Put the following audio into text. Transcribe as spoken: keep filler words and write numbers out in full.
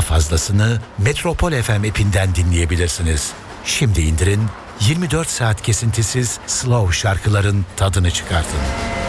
fazlasını Metropol F M app'inden dinleyebilirsiniz. Şimdi indirin, yirmi dört saat kesintisiz slow şarkıların tadını çıkartın.